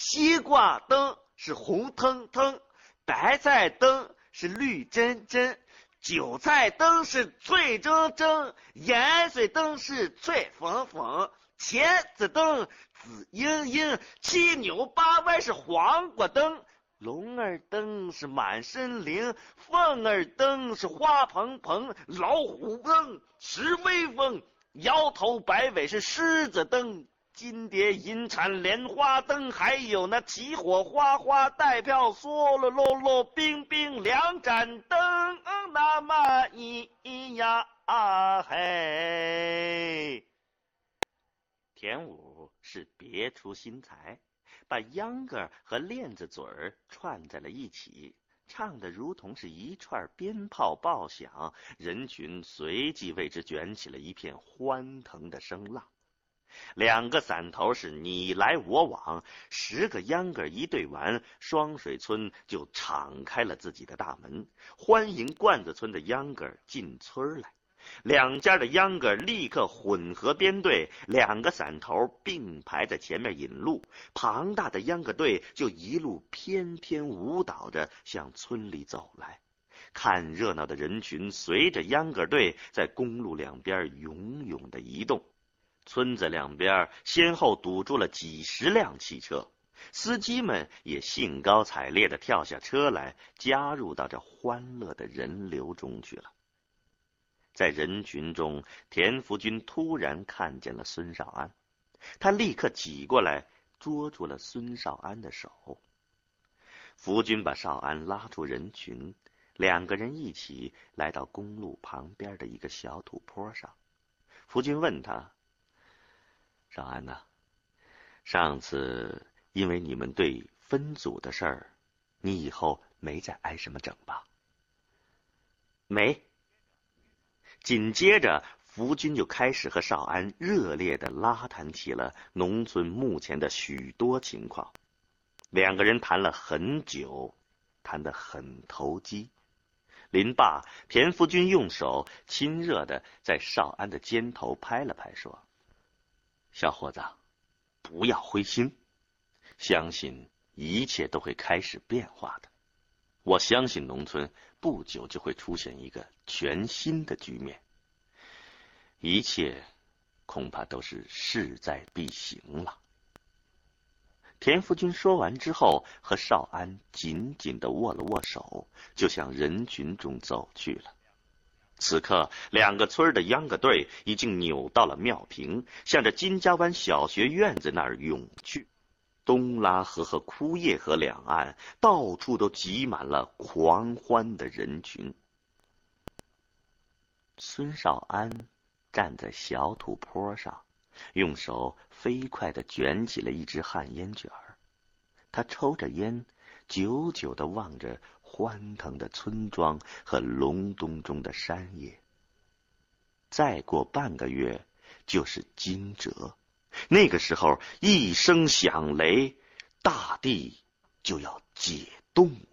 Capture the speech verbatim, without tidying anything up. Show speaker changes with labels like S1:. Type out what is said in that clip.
S1: 西瓜灯是红腾腾，白菜灯是绿真真，韭菜灯是脆铮铮，盐水灯是脆粉粉，茄子灯紫莹莹，七扭八歪是黄瓜灯，龙儿灯是满身灵，凤儿灯是花蓬蓬，老虎灯是威风，摇头摆尾是狮子灯，金蝶银蝉莲花灯，还有那起火花花带票嗦了啰啰冰冰两盏灯，那么咿咿呀啊嘿。田武是别出心裁，把秧歌和链子嘴儿串在了一起，唱得如同是一串鞭炮爆响，人群随即为之卷起了一片欢腾的声浪。两个伞头是你来我往，十个秧歌一对完，双水村就敞开了自己的大门，欢迎罐子村的秧歌进村来。两家的秧歌立刻混合编队，两个伞头并排在前面引路，庞大的秧歌队就一路翩翩舞蹈着向村里走来。看热闹的人群随着秧歌队在公路两边勇勇地移动，村子两边先后堵住了几十辆汽车，司机们也兴高采烈地跳下车来，加入到这欢乐的人流中去了。在人群中，田福军突然看见了孙少安，他立刻挤过来捉住了孙少安的手。福军把少安拉出人群，两个人一起来到公路旁边的一个小土坡上。福军问他：少安呐、啊，上次因为你们队分组的事儿，你以后没再挨什么整吧？没。紧接着福军就开始和少安热烈地拉谈起了农村目前的许多情况。两个人谈了很久，谈得很投机。临罢，田福军用手亲热地在少安的肩头拍了拍，说：小伙子，不要灰心，相信一切都会开始变化的。我相信农村不久就会出现一个全新的局面，一切恐怕都是势在必行了。田福军说完之后，和少安紧紧地握了握手，就向人群中走去了。此刻，两个村的秧歌队已经扭到了庙坪，向着金家湾小学院子那儿涌去。东拉河和枯叶河两岸，到处都挤满了狂欢的人群。孙少安站在小土坡上，用手飞快地卷起了一支旱烟卷儿。他抽着烟，久久地望着欢腾的村庄和隆冬中的山野。再过半个月就是惊蛰，那个时候一声响雷，大地就要解冻。